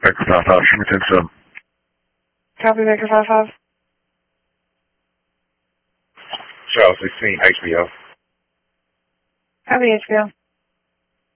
Baker 5-5, shoot me 10 sub. Copy, Baker 5-5. Charles 16, HBO. Copy, HBO.